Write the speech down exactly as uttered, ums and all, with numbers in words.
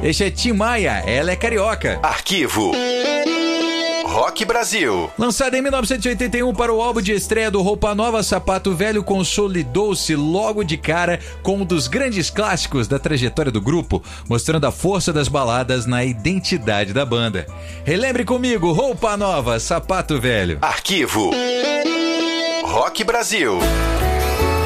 Este é Tim Maia, Ela é Carioca. Arquivo Rock Brasil. Lançado em mil novecentos e oitenta e um para o álbum de estreia do Roupa Nova, Sapato Velho consolidou-se logo de cara com um dos grandes clássicos da trajetória do grupo, mostrando a força das baladas na identidade da banda. Relembre comigo, Roupa Nova, Sapato Velho. Arquivo Rock Brasil.